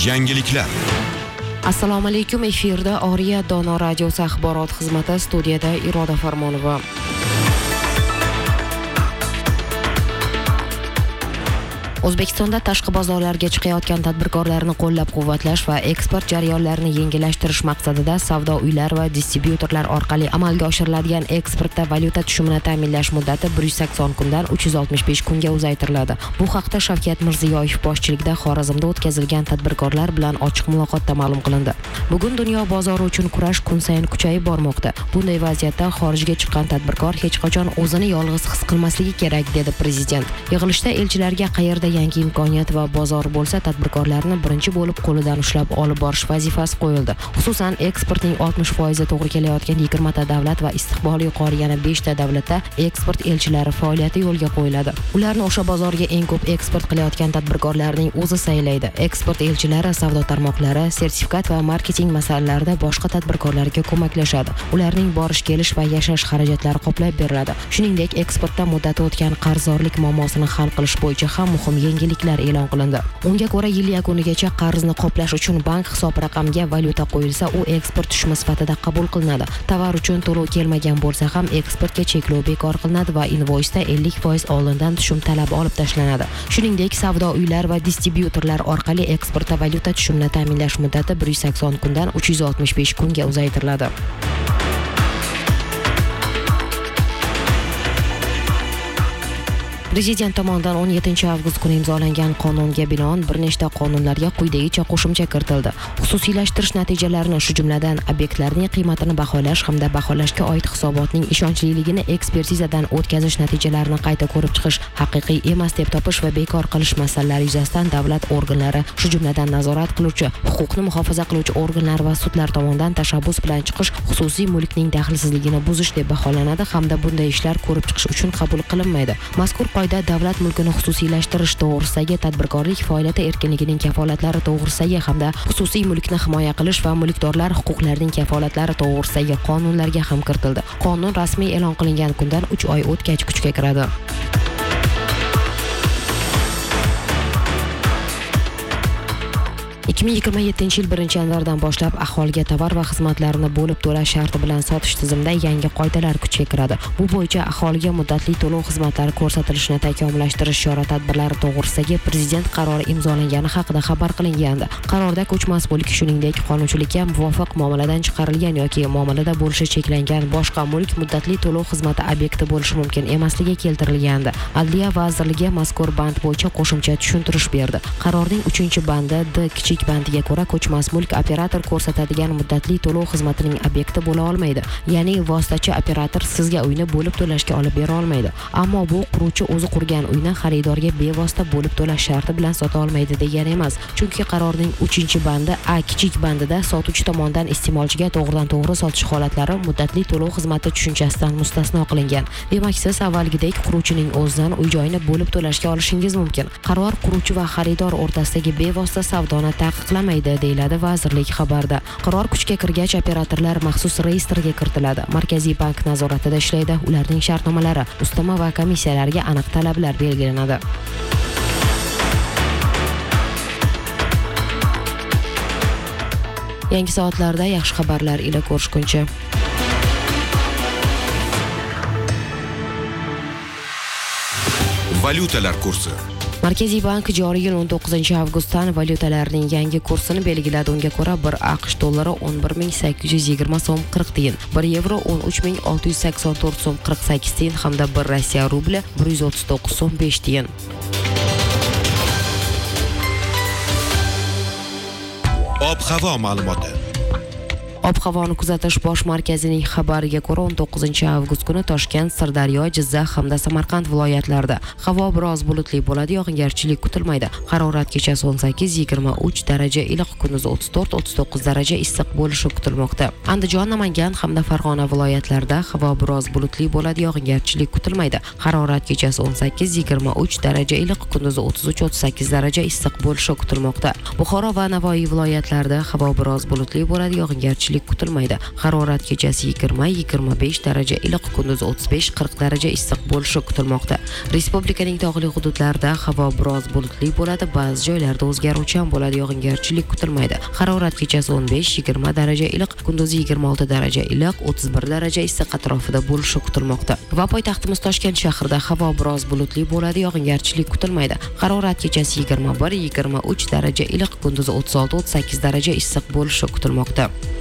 Yangiliklar. Assalomu alaykum, efirda Oriya Dono radiosi axborot xizmati, studiyada Iroda Farmonova. O'zbekistonda tashqi bozorlarga chiqayotgan tadbirkorlarni qo'llab-quvvatlash va eksport jarayonlarini yengillashtirish maqsadida savdo uylari va distribyutorlar orqali amalga oshiriladigan eksportda valyuta tushumini ta'minlash muddati 180 kundan 365 kunga uzaytiriladi. Bu haqda Shavkat Mirziyoyev boshchiligida Xorazmda o'tkazilgan tadbirkorlar bilan ochiq muloqotda ma'lum qilindi. Bugun dunyo bozori uchun kurash kun sayin kuchayib bormoqda. Bunday vaziyatda xorijga chiqqan tadbirkor hech qachon o'zini yolg'iz his qilmasligi kerak, dedi prezident. Yig'ilishda elchilarga qayerda yangi imkoniyat va bozor bo'lsa, tadbirkorlarni birinchi bo'lib qo'lidan ushlab olib borish vazifasi qo'yildi. Xususan, eksportning 60% to'g'ri kelayotgan 20 ta davlat va istiqboli yuqori yana 5 ta davlatda eksport elchilari faoliyati yo'lga qo'yiladi. Ularni o'sha bozorga eng ko'p eksport qilayotgan tadbirkorlarning o'zi saylaydi. Eksport elchilari savdo tarmoqlari, sertifikat va marketing masalalarida boshqa tadbirkorlarga ko'maklashadi. Ularning borish-kelish va yashash xarajatlari qoplab beriladi. Shuningdek, eksportda muddati o'tgan qarzdorlik muammosini hal qilish bo'yicha ham muhim yangiliklar e'lon qilindi. Unga ko'ra, yil yakunigacha qarzni qoplash uchun bank hisob raqamiga valyuta qo'yilsa, u eksport tushumi sifatida qabul qilinadi. Tovar uchun to'lov kelmagan bo'lsa ham eksportga cheklov bekor qilinadi va invoysda 50% oldindan tushum talabi olib tashlanadi. Shuningdek, savdo uylari va distribyutorlar orqali eksportda valyuta tushumini ta'minlash muddati 180 kundan 365 kunga uzaytiriladi. Prezident tomonidan 17-avgust kuni imzolangan qonunga binoan bir nechta qonunlarga quyidagicha qo'shimcha kiritildi. Xususiylashtirish natijalarini, shu jumladan obyektlarning qiymatini baholash hamda baholashga oid hisobotning ishonchliligini ekspertizadan o'tkazish natijalarini qayta ko'rib chiqish, haqiqiy emas deb topish va bekor qilish masalalari yuzasidan davlat organlari, shu jumladan nazorat qiluvchi, huquqni muhofaza qiluvchi organlar va sudlar tomonidan tashabbus bilan chiqish xususiy mulkning daxlsizligini buzish deb baholanadi hamda bunday ishlar ko'rib chiqish uchun qabul qilinmaydi. Mazkur qoida davlat mulkini xususiylashtirish to'g'risidagi tadbirkorlik faoliyati erkinligining kafolatlari to'g'risidagi hamda xususiy mulkni himoya qilish va mulkdorlar huquqlarining kafolatlari to'g'risidagi qonunlarga ham kiritildi. Qonun rasmiy e'lon qilingan kundan 3 oy o'tgach kuchga kiradi. ...2027 yil 1-yanvardan boshlab aholiga tovar va xizmatlarni bo'lib to'lash sharti bilan sotish tizimida yangi qoidalar kuchga kiradi. Bu bo'yicha aholiga muddatli to'lov xizmatlari ko'rsatilishini takomillashtirish chora-tadbirlari to'g'risidagi prezident qarori imzolangani haqida xabar qilingandi. Qarorda ko'chmas mulk, shuningdek, qonunchilikka muvofiq muomaladan chiqarilgan yoki muomalada bo'lishi cheklangan boshqa mulk muddatli to'lov xizmati obyekti bo'lishi mumkin emasligi keltirilgandi. Adliya vazirligi mazkur band bo'yicha qo'shimcha tushuntirish berdi. Qarorning 3-bandi D kichik bandiga ko'ra ko'chmas mulk operator ko'rsatadigan muddatli to'lov xizmatining obyekti bo'la olmaydi. Ya'ni vositachi operator sizga uyni bo'lib to'lashga olib bera olmaydi. Ammo bu quruvchi o'zi qurgan uyni xaridorga bevosita bo'lib to'lash sharti bilan sota olmaydi degani emas. Chunki qarorning 3-bandi A kichik bandida sotuvchi tomonidan iste'molchiga to'g'ridan-to'g'ri sotish holatlari muddatli to'lov xizmati tushunchasidan mustasno qilingan. Demak, siz avvalgidek quruvchining o'zidan uy-joyni bo'lib to'lashga olishingiz mumkin. Qaror quruvchi va xaridor o'rtasidagi bevosita savdoni taqiqlamaydi, deyiladi vazirlik xabarda. Qaror kuchga kirgach, operatorlar maxsus reyestrga kiritiladi. Markaziy bank nazoratida ishlaydi. Ularning shartnomalari, ustama va komissiyalarga aniq talablar belgilanadi. Yangi soatlarda yaxshi xabarlar ila ko'rishguncha. Valyutalar kursi. Markaziy bank joriy yil 19-avgustdan valyutalarning yangi kursini belgiladi. Unga ko'ra, 1 AQSh dollari 11.820 so'm 40 tiyin, 1 yevro 13.684 so'm 48 tiyin hamda 1 Rossiya rubli 139 so'm 5 tiyin. Ob-havo ma'lumoti. Ob-havoni kuzatish bosh markazining xabariga ko'ra, 19-avgust kuni Toshkent, Sirdaryo, Jizzax hamda Samarqand viloyatlarida havo biroz bulutli bo'ladi, yog'ingarchilik kutilmaydi. Harorat kechasi 18-23 daraja, iliq kunduz 34-39 daraja issiq bo'lishi kutilmoqda. Andijon, Namangan hamda Farg'ona viloyatlarida havo biroz bulutli bo'ladi, yog'ingarchilik kutilmaydi. Harorat kechasi 18-23 daraja, iliq kunduz 33-38 daraja issiq bo'lishi kutilmoqda. Buxoro va Navoiy viloyatlarida havo biroz bulutli bo'ladi, yog'ingarchilik yog'ingarchilik kutilmaydi. Harorat kechasi 20-25 daraja iliq, kunduz 35-40 daraja issiq bo'lishi kutilmoqda. Respublikaning tog'li hududlarida havo biroz bulutli bo'ladi, ba'zi joylarda o'zgaruvchan bo'ladi, yog'ingarchilik kutilmaydi. Harorat kechasi 15-20 daraja iliq, kunduz 26 daraja iliq, 31 daraja issiq atrofida bo'lishi kutilmoqda. Va poytaxtimiz Toshkent shahrida havo biroz bulutli bo'ladi, yog'ingarchilik kutilmaydi. Harorat kechasi 21-23 daraja iliq, kunduz 36-38 daraja issiq bo'lishi kutilmoqda.